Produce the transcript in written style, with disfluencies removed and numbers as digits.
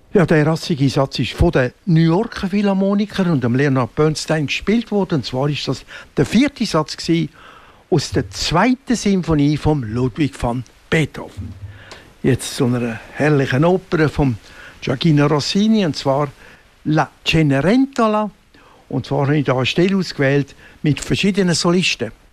Ja, der rassige Satz ist von den New Yorker Philharmonikern und dem Leonard Bernstein gespielt worden. Und zwar ist das der 4. Satz aus der 2. Symphonie von Ludwig van Beethoven. Jetzt zu einer herrlichen Oper von Gioachino Rossini, und zwar La Cenerentola. Und zwar habe ich da eine Stelle ausgewählt mit verschiedenen Solisten.